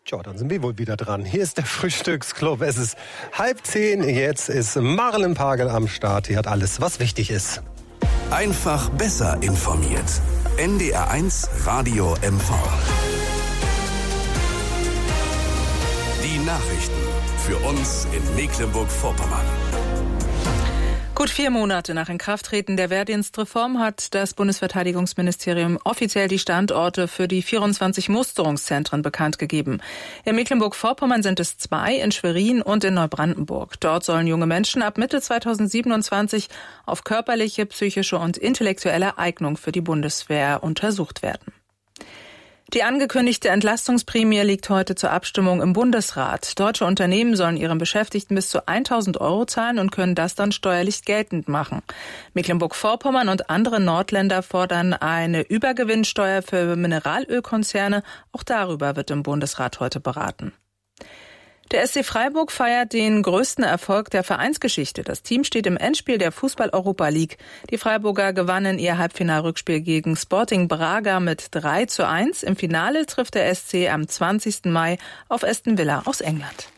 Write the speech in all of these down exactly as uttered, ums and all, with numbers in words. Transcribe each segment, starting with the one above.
Tja, dann sind wir wohl wieder dran. Hier ist der Frühstücksclub. Es ist halb zehn. Jetzt ist Marlen Pagel am Start. Die hat alles, was wichtig ist. Einfach besser informiert. N D R eins Radio M V. Die Nachrichten für uns in Mecklenburg-Vorpommern. Gut vier Monate nach Inkrafttreten der Wehrdienstreform hat das Bundesverteidigungsministerium offiziell die Standorte für die vierundzwanzig Musterungszentren bekannt gegeben. In Mecklenburg-Vorpommern sind es zwei, in Schwerin und in Neubrandenburg. Dort sollen junge Menschen ab Mitte zweitausendsiebenundzwanzig auf körperliche, psychische und intellektuelle Eignung für die Bundeswehr untersucht werden. Die angekündigte Entlastungsprämie liegt heute zur Abstimmung im Bundesrat. Deutsche Unternehmen sollen ihren Beschäftigten bis zu tausend Euro zahlen und können das dann steuerlich geltend machen. Mecklenburg-Vorpommern und andere Nordländer fordern eine Übergewinnsteuer für Mineralölkonzerne. Auch darüber wird im Bundesrat heute beraten. Der S C Freiburg feiert den größten Erfolg der Vereinsgeschichte. Das Team steht im Endspiel der Fußball-Europa League. Die Freiburger gewannen ihr Halbfinalrückspiel gegen Sporting Braga mit drei zu eins. Im Finale trifft der S C am zwanzigsten Mai auf Aston Villa aus England.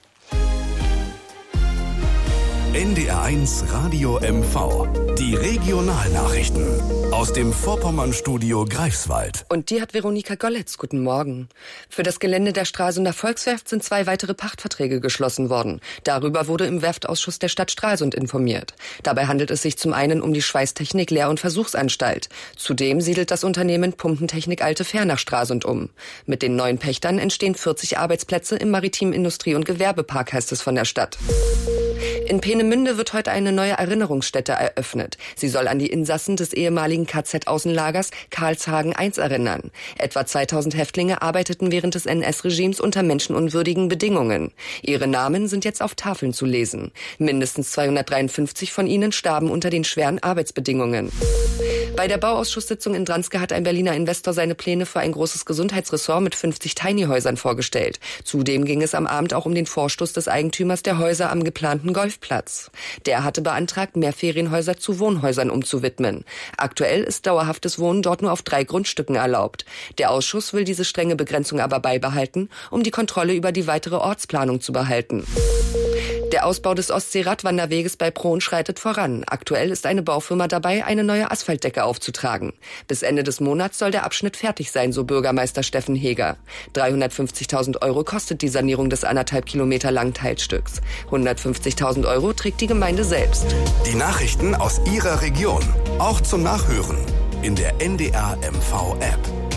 N D R eins Radio M V. Die Regionalnachrichten aus dem Vorpommern-Studio Greifswald. Und die hat Veronika Golletz. Guten Morgen. Für das Gelände der Stralsunder Volkswerft sind zwei weitere Pachtverträge geschlossen worden. Darüber wurde im Werftausschuss der Stadt Stralsund informiert. Dabei handelt es sich zum einen um die Schweißtechnik Lehr- und Versuchsanstalt. Zudem siedelt das Unternehmen Pumpentechnik Alte Fähr nach Stralsund um. Mit den neuen Pächtern entstehen vierzig Arbeitsplätze im maritimen Industrie- und Gewerbepark, heißt es von der Stadt. In Peenemünde wird heute eine neue Erinnerungsstätte eröffnet. Sie soll an die Insassen des ehemaligen K Z-Außenlagers Karlshagen eins erinnern. Etwa zweitausend Häftlinge arbeiteten während des N S-Regimes unter menschenunwürdigen Bedingungen. Ihre Namen sind jetzt auf Tafeln zu lesen. Mindestens zweihundertdreiundfünfzig von ihnen starben unter den schweren Arbeitsbedingungen. Bei der Bauausschusssitzung in Dranske hat ein Berliner Investor seine Pläne für ein großes Gesundheitsressort mit fünfzig Tiny-Häusern vorgestellt. Zudem ging es am Abend auch um den Vorstoß des Eigentümers der Häuser am geplanten Golfplatz. Der hatte beantragt, mehr Ferienhäuser zu Wohnhäusern umzuwidmen. Aktuell ist dauerhaftes Wohnen dort nur auf drei Grundstücken erlaubt. Der Ausschuss will diese strenge Begrenzung aber beibehalten, um die Kontrolle über die weitere Ortsplanung zu behalten. Der Ausbau des Ostsee-Radwanderweges bei Prohn schreitet voran. Aktuell ist eine Baufirma dabei, eine neue Asphaltdecke aufzutragen. Bis Ende des Monats soll der Abschnitt fertig sein, so Bürgermeister Steffen Heger. dreihundertfünfzigtausend Euro kostet die Sanierung des anderthalb Kilometer langen Teilstücks. hundertfünfzigtausend Euro trägt die Gemeinde selbst. Die Nachrichten aus Ihrer Region, auch zum Nachhören in der N D R M V-App.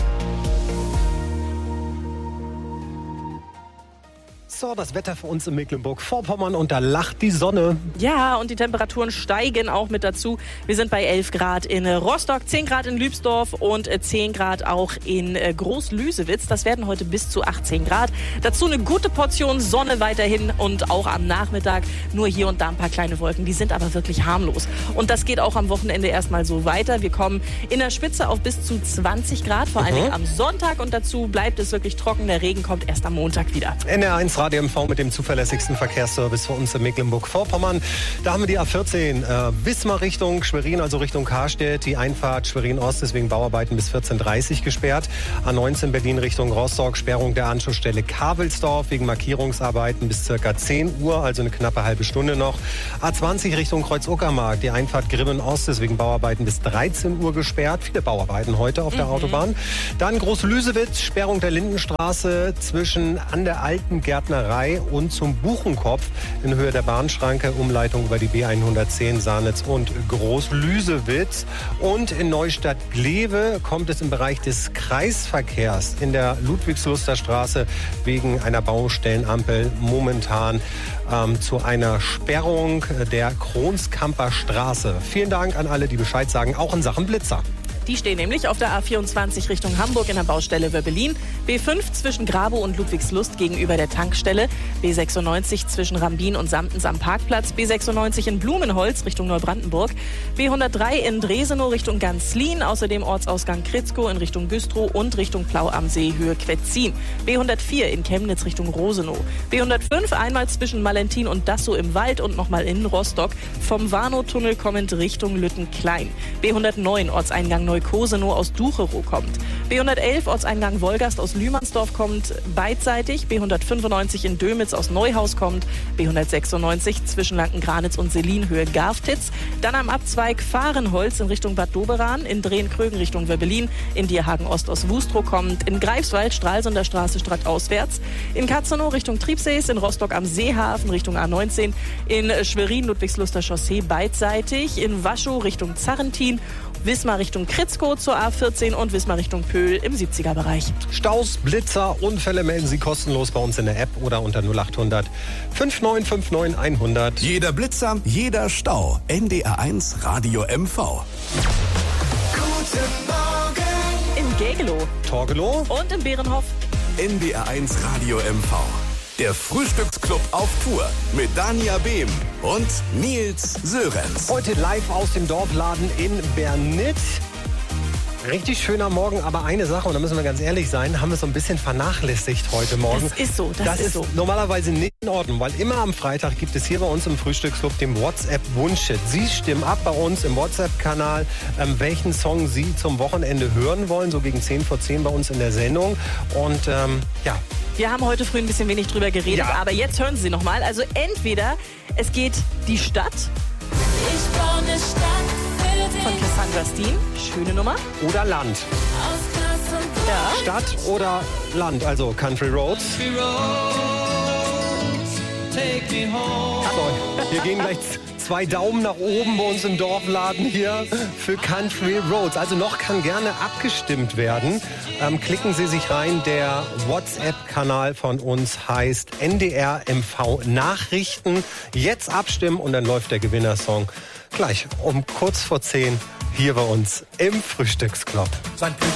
So, das Wetter für uns in Mecklenburg-Vorpommern und da lacht die Sonne. Ja, und die Temperaturen steigen auch mit dazu. Wir sind bei elf Grad in Rostock, zehn Grad in Lübsdorf und zehn Grad auch in Groß-Lüsewitz. Das werden heute bis zu achtzehn Grad. Dazu eine gute Portion Sonne weiterhin und auch am Nachmittag nur hier und da ein paar kleine Wolken. Die sind aber wirklich harmlos. Und das geht auch am Wochenende erstmal so weiter. Wir kommen in der Spitze auf bis zu zwanzig Grad, vor allen Dingen mhm. am Sonntag. Und dazu bleibt es wirklich trocken. Der Regen kommt erst am Montag wieder. N R eins Radio M V mit dem zuverlässigsten Verkehrsservice für uns in Mecklenburg-Vorpommern. Da haben wir die A vierzehn äh, Wismar Richtung Schwerin, also Richtung Karstedt. Die Einfahrt Schwerin-Ost ist wegen Bauarbeiten bis vierzehn Uhr dreißig gesperrt. A neunzehn Berlin Richtung Rostock, Sperrung der Anschlussstelle Kavelsdorf wegen Markierungsarbeiten bis circa zehn Uhr, also eine knappe halbe Stunde noch. A zwanzig Richtung Kreuz-Uckermark, die Einfahrt Grimmen-Ost ist wegen Bauarbeiten bis dreizehn Uhr gesperrt. Viele Bauarbeiten heute auf der mhm. Autobahn. Dann Groß-Lüsewitz, Sperrung der Lindenstraße zwischen an der alten Gärtnerei und zum Buchenkopf in Höhe der Bahnschranke, Umleitung über die B hundertzehn Sahnitz und Groß-Lüsewitz. Und in Neustadt-Glewe kommt es im Bereich des Kreisverkehrs in der Ludwigsluster Straße wegen einer Baustellenampel momentan ähm, zu einer Sperrung der Kronskamper Straße. Vielen Dank an alle, die Bescheid sagen, auch in Sachen Blitzer. Die stehen nämlich auf der A vierundzwanzig Richtung Hamburg in der Baustelle Wöbbelin, B fünf zwischen Grabow und Ludwigslust gegenüber der Tankstelle, B sechsundneunzig zwischen Rambin und Samtens am Parkplatz, B sechsundneunzig in Blumenholz Richtung Neubrandenburg, B hundertdrei in Dresenow Richtung Ganzlin, außerdem Ortsausgang Kritzkow in Richtung Güstrow und Richtung Plau am See Höhe Quetzin, B hundertvier in Chemnitz Richtung Rosenow, B hundertfünf einmal zwischen Malentin und Dassow im Wald und nochmal in Rostock, vom Warnow-Tunnel kommend Richtung Lüttenklein, B hundertneun Ortseingang Neukosenow aus Ducherow kommt. B hundertelf Ortseingang Wolgast aus Lühmannsdorf kommt beidseitig. B hundertfünfundneunzig in Dömitz aus Neuhaus kommt. B hundertsechsundneunzig zwischen Lanken-Granitz und Selinhöhe Garftitz. Dann am Abzweig Fahrenholz in Richtung Bad Doberan. In Drehen-Krögen Richtung Wöbbelin. In Dierhagen Ost aus Wustrow kommt. In Greifswald Stralsunder Straße stadtauswärts. In Katzenow Richtung Triebsees. In Rostock am Seehafen Richtung A neunzehn. In Schwerin Ludwigsluster Chaussee beidseitig. In Waschow Richtung Zarrentin. Wismar Richtung Kritzkow zur A vierzehn und Wismar Richtung Pöhl im siebziger-Bereich. Staus, Blitzer, Unfälle melden Sie kostenlos bei uns in der App oder unter null acht hundert fünfundneunzig neunundfünfzig hundert. Jeder Blitzer, jeder Stau. N D R eins Radio M V. Guten Morgen. In Gegelow Torgelow und in Bärenhof. N D R eins Radio M V. Der Frühstücksclub auf Tour mit Dania Behm und Nils Sörenz. Heute live aus dem Dorfladen in Bernitz. Richtig schöner Morgen, aber eine Sache, und da müssen wir ganz ehrlich sein, haben wir so ein bisschen vernachlässigt heute Morgen. Das ist so, das, das ist, ist so. normalerweise nicht in Ordnung, weil immer am Freitag gibt es hier bei uns im Frühstücksclub den WhatsApp-Wunsch-Hit. Sie stimmen ab bei uns im WhatsApp-Kanal, ähm, welchen Song Sie zum Wochenende hören wollen, so gegen zehn vor zehn bei uns in der Sendung. Und ähm, ja... Wir haben heute früh ein bisschen wenig drüber geredet, Ja. aber jetzt hören Sie noch mal. Also entweder es geht die Stadt Ich baue eine Stadt für dich. von Cassandra Steen, schöne Nummer. Oder Land. Aus Glas und Ja. Stadt oder Land, also Country Roads. Also, wir gehen gleich zwei Daumen nach oben bei uns im Dorfladen hier für Country Roads. Also noch kann gerne abgestimmt werden. Ähm, klicken Sie sich rein. Der WhatsApp-Kanal von uns heißt N D R M V Nachrichten. Jetzt abstimmen und dann läuft der Gewinnersong gleich um kurz vor zehn hier bei uns im Frühstücksclub.